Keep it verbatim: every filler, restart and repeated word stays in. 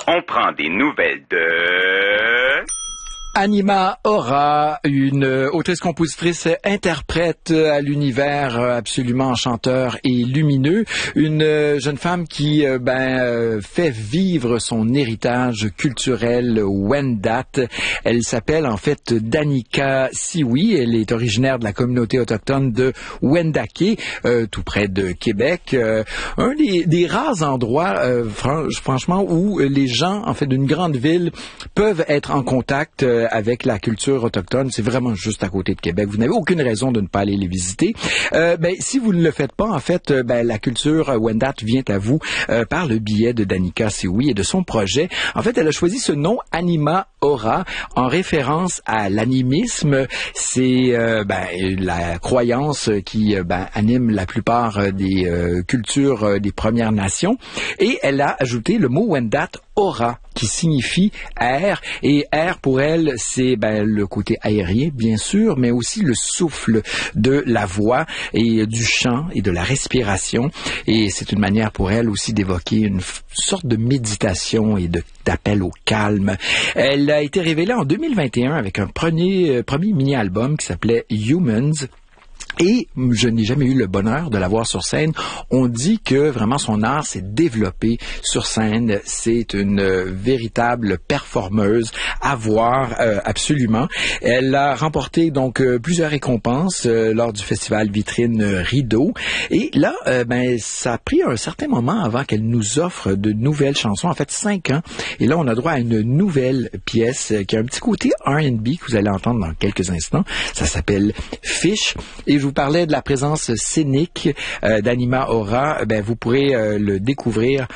On prend des nouvelles de... Anima Aura, une autrice-compositrice interprète à l'univers absolument enchanteur et lumineux, une jeune femme qui ben fait vivre son héritage culturel Wendat. Elle s'appelle en fait Danica Sioui. Elle est originaire de la communauté autochtone de Wendake, euh, tout près de Québec. Euh, un des, des rares endroits, euh, fran- franchement, où les gens en fait d'une grande ville peuvent être en contact euh, avec la culture autochtone. C'est vraiment juste à côté de Québec. Vous n'avez aucune raison de ne pas aller les visiter. Euh, ben, si vous ne le faites pas, en fait, ben, la culture Wendat vient à vous euh, par le biais de Danica Sioui et de son projet. En fait, elle a choisi ce nom Anima Aura en référence à l'animisme. C'est euh, ben, la croyance qui ben, anime la plupart des euh, cultures euh, des Premières Nations. Et elle a ajouté le mot Wendat Aura, qui signifie air, et air pour elle, c'est ben, le côté aérien, bien sûr, mais aussi le souffle de la voix et du chant et de la respiration, et c'est une manière pour elle aussi d'évoquer une f- sorte de méditation et de, d'appel au calme. Elle a été révélée en deux mille vingt et un avec un premier, euh, premier mini-album qui s'appelait Humans. Et je n'ai jamais eu le bonheur de la voir sur scène. On dit que vraiment son art s'est développé sur scène. C'est une euh, véritable performeuse à voir euh, absolument. Elle a remporté donc euh, plusieurs récompenses euh, lors du festival Vitrine Rideau. Et là, euh, ben ça a pris un certain moment avant qu'elle nous offre de nouvelles chansons. En fait, cinq ans. Et là, on a droit à une nouvelle pièce euh, qui a un petit côté R and B que vous allez entendre dans quelques instants. Ça s'appelle Fish. Et je vous parlais de la présence scénique euh, d'Anima Aura. Ben, vous pourrez euh, le découvrir